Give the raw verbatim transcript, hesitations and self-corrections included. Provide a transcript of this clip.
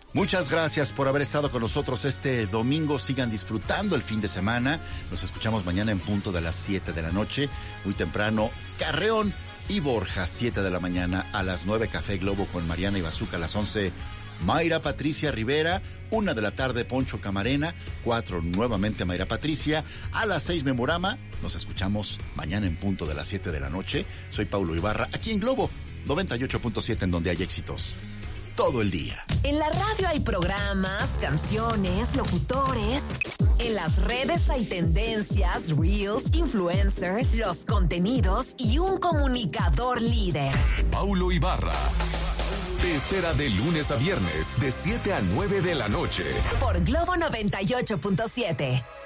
Muchas gracias por haber estado con nosotros este domingo. Sigan disfrutando el fin de semana. Nos escuchamos mañana en punto de las siete de la noche. Muy temprano, Carreón y Borja, siete de la mañana. A las nueve, Café Globo con Mariana y Bazooka. A las once, Mayra Patricia Rivera. Una de la tarde, Poncho Camarena. Cuatro, nuevamente Mayra Patricia. A las seis, Memorama. Nos escuchamos mañana en punto de las siete de la noche. Soy Paulo Ibarra, aquí en Globo noventa y ocho punto siete, en donde hay éxitos todo el día. En la radio hay programas, canciones, locutores. En las redes hay tendencias, reels, influencers, los contenidos y un comunicador líder. Paulo Ibarra te espera de lunes a viernes de siete a nueve de la noche por Globo noventa y ocho punto siete.